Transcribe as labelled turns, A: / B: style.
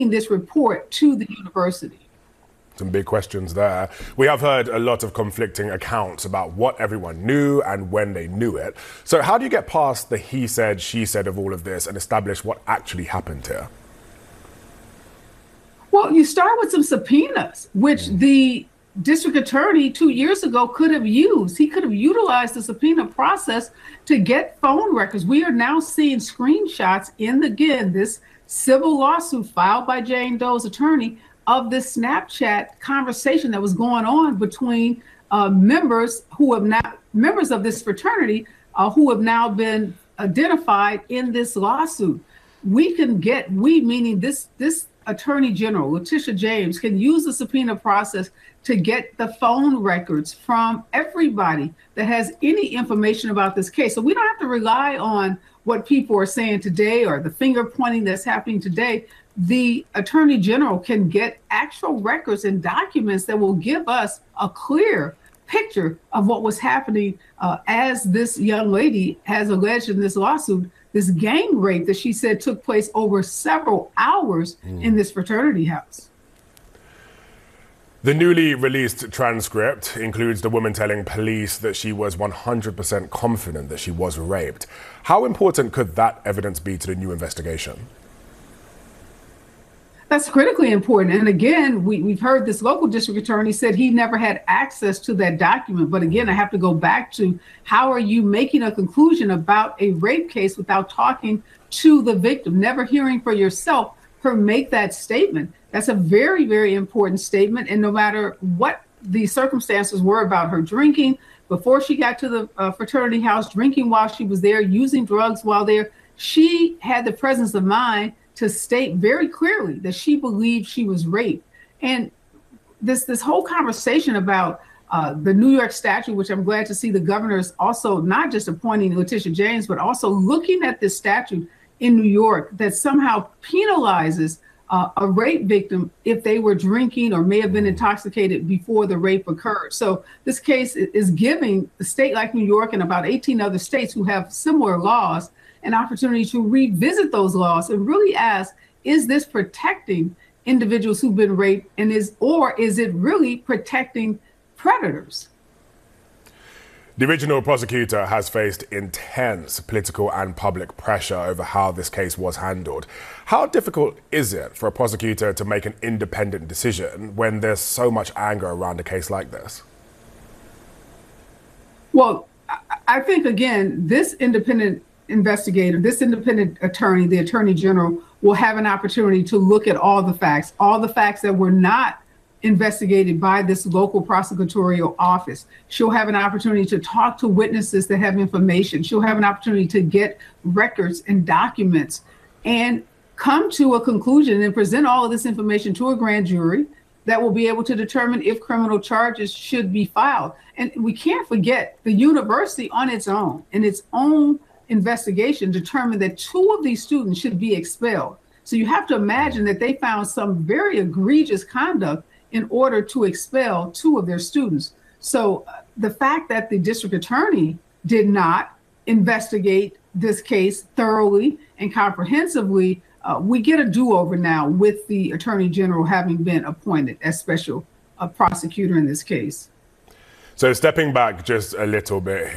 A: this report to the university.
B: Some big questions there. We have heard a lot of conflicting accounts about what everyone knew and when they knew it. So how do you get past the he said, she said of all of this and establish what actually happened here?
A: Well, you start with some subpoenas, which the district attorney 2 years ago could have used. He could have utilized the subpoena process to get phone records. We are now seeing screenshots in, again, this civil lawsuit filed by Jane Doe's attorney of this Snapchat conversation that was going on between members of this fraternity who have now been identified in this lawsuit. We meaning this Attorney General, Letitia James, can use the subpoena process to get the phone records from everybody that has any information about this case. So we don't have to rely on what people are saying today or the finger pointing that's happening today. The Attorney General can get actual records and documents that will give us a clear picture of what was happening as this young lady has alleged in this lawsuit, this gang rape that she said took place over several hours in this fraternity house.
B: The newly released transcript includes the woman telling police that she was 100% confident that she was raped. How important could that evidence be to the new investigation?
A: That's critically important. And again, we've heard this local district attorney said he never had access to that document. But again, I have to go back to how are you making a conclusion about a rape case without talking to the victim, never hearing for yourself her make that statement? That's a very, very important statement. And no matter what the circumstances were about her drinking before she got to the fraternity house, drinking while she was there, using drugs while there, she had the presence of mind to state very clearly that she believed she was raped. And this whole conversation about the New York statute, which I'm glad to see the governor is also not just appointing Letitia James, but also looking at this statute in New York that somehow penalizes a rape victim if they were drinking or may have been intoxicated before the rape occurred. So this case is giving a state like New York and about 18 other states who have similar laws an opportunity to revisit those laws and really ask, is this protecting individuals who've been raped, and is it really protecting predators?
B: The original prosecutor has faced intense political and public pressure over how this case was handled. How difficult is it for a prosecutor to make an independent decision when there's so much anger around a case like this? Well,
A: I think, again, this independent investigator, this independent attorney, the Attorney General, will have an opportunity to look at all the facts that were not investigated by this local prosecutorial office. She'll have an opportunity to talk to witnesses that have information. She'll have an opportunity to get records and documents and come to a conclusion and present all of this information to a grand jury that will be able to determine if criminal charges should be filed. And we can't forget the university on its own, in its own investigation, determined that 2 of these students should be expelled. So you have to imagine that they found some very egregious conduct in order to expel 2 of their students. So the fact that the district attorney did not investigate this case thoroughly and comprehensively, we get a do-over now with the Attorney General having been appointed as special prosecutor in this case.
B: So stepping back just a little bit here.